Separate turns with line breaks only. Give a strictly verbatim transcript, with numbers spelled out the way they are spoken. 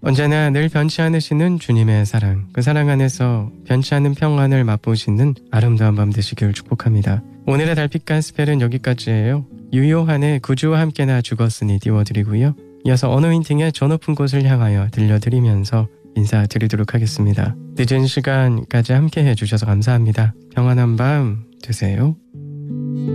언제나 늘 변치 않으시는 주님의 사랑, 그 사랑 안에서 변치 않는 평안을 맛보시는 아름다운 밤 되시길 축복합니다. 오늘의 달빛 가스펠은 여기까지예요. 유요한의 구주와 함께나 죽었으니 띄워드리고요. 이어서 어노인팅의 저 높은 곳을 향하여 들려드리면서 인사드리도록 하겠습니다. 늦은 시간까지 함께 해주셔서 감사합니다. 평안한 밤 되세요.